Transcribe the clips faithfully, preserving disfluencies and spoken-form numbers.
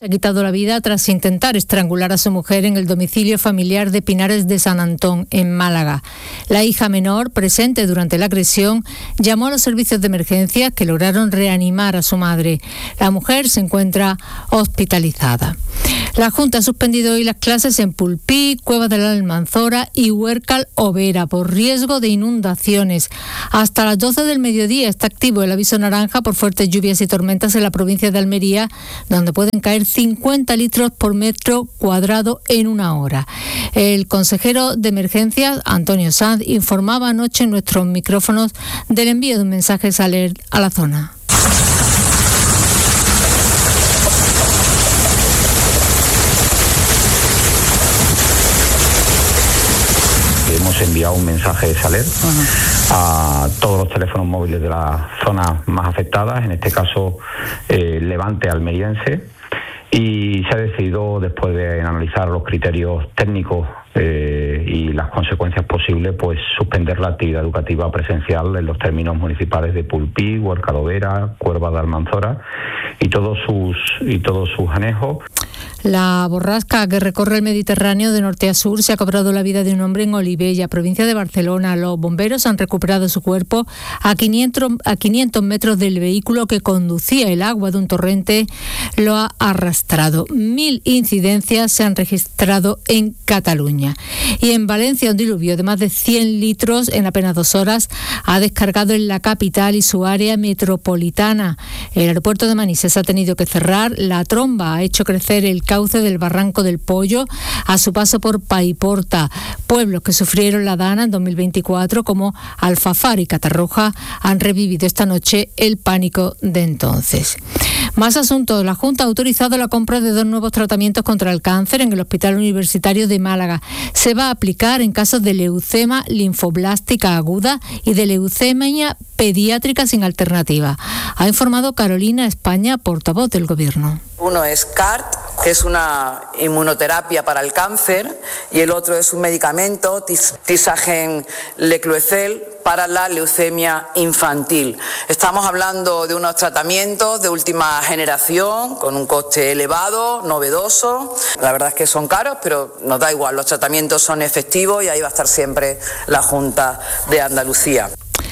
Se ha quitado la vida tras intentar estrangular a su mujer en el domicilio familiar de Pinares de San Antón, en Málaga. La hija menor, presente durante la agresión, llamó a los servicios de emergencia que lograron reanimar a su madre. La mujer se encuentra hospitalizada. La Junta ha suspendido hoy las clases en Pulpí, Cueva de la Almanzora y Huércal Overa por riesgo de inundaciones. Hasta las doce del mediodía está activo el aviso naranja por fuertes lluvias y tormentas en la provincia de Almería, donde pueden caer cincuenta litros por metro cuadrado en una hora. El consejero de Emergencias, Antonio Sanz, informaba anoche en nuestros micrófonos del envío de un mensaje alert a la zona. Hemos enviado un mensaje de alert uh-huh. a todos los teléfonos móviles de las zonas más afectadas, en este caso eh, Levante almeriense, y se ha decidido, después de analizar los criterios técnicos eh, y las consecuencias posibles, pues suspender la actividad educativa presencial en los términos municipales de Pulpí, Huércal Overa, Cueva de Almanzora y todos sus y todos sus anejos. La borrasca que recorre el Mediterráneo de norte a sur se ha cobrado la vida de un hombre en Olivella, provincia de Barcelona. Los bomberos han recuperado su cuerpo a quinientos, a quinientos metros del vehículo que conducía. El agua de un torrente lo ha arrastrado. Mil incidencias se han registrado en Cataluña. Y en Valencia, un diluvio de más de cien litros en apenas dos horas ha descargado en la capital y su área metropolitana. El aeropuerto de Manises ha tenido que cerrar. La tromba ha hecho crecer el cauce del Barranco del Pollo a su paso por Paiporta. Pueblos que sufrieron la dana en dos mil veinticuatro como Alfafar y Catarroja han revivido esta noche el pánico de entonces. Más asuntos. La Junta ha autorizado la compra de dos nuevos tratamientos contra el cáncer en el Hospital Universitario de Málaga. Se va a aplicar en casos de leucemia linfoblástica aguda y de leucemia pediátrica sin alternativa. Ha informado Carolina España, portavoz del Gobierno. Uno es C A R T, que es una inmunoterapia para el cáncer, y el otro es un medicamento, Tisagen Lecloecel, para la leucemia infantil. Estamos hablando de unos tratamientos de última generación, con un coste elevado, novedoso. La verdad es que son caros, pero nos da igual, los tratamientos son efectivos y ahí va a estar siempre la Junta de Andalucía.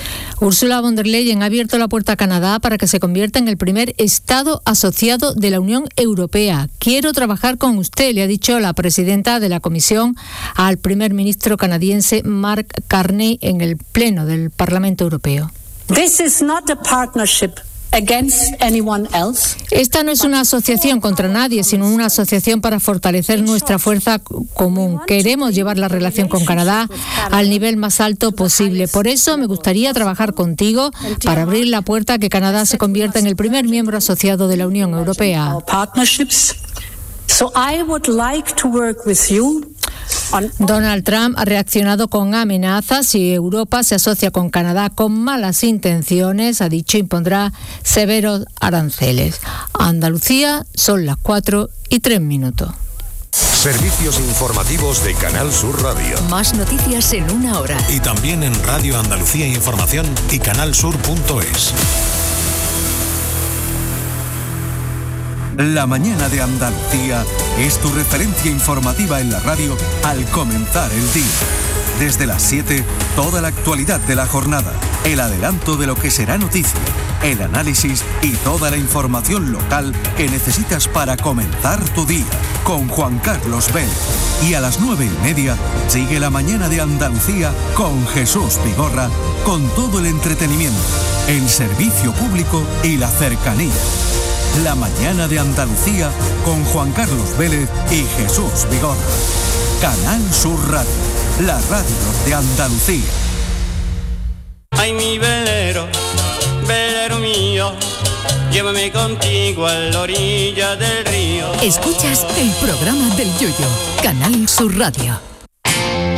Ursula von der Leyen ha abierto la puerta a Canadá para que se convierta en el primer Estado asociado de la Unión Europea. Quiero trabajar con usted, le ha dicho la presidenta de la Comisión al primer ministro canadiense Mark Carney en el Pleno del Parlamento Europeo. This is not a partnership against anyone else. Esta no es una asociación contra nadie, sino una asociación para fortalecer nuestra fuerza común. Queremos llevar la relación con Canadá al nivel más alto posible. Por eso me gustaría trabajar contigo para abrir la puerta a que Canadá se convierta en el primer miembro asociado de la Unión Europea. So I would like to work with you. Donald Trump ha reaccionado con amenazas. Si Europa se asocia con Canadá con malas intenciones, ha dicho, impondrá severos aranceles. Andalucía, son las cuatro y tres minutos. Servicios informativos de Canal Sur Radio. Más noticias en una hora. Y también en Radio Andalucía Información y canalsur punto es. La mañana de Andalucía es tu referencia informativa en la radio al comenzar el día. Desde las siete, toda la actualidad de la jornada, el adelanto de lo que será noticia, el análisis y toda la información local que necesitas para comenzar tu día, con Juan Carlos Vélez. Y a las nueve y media, sigue la mañana de Andalucía con Jesús Vigorra, con todo el entretenimiento, el servicio público y la cercanía. La mañana de Andalucía con Juan Carlos Vélez y Jesús Vigorra. Canal Sur Radio, la radio de Andalucía. Ay, mi velero, velero mío, llévame contigo a la orilla del río. Escuchas el programa del Yoyo, Canal Sur Radio.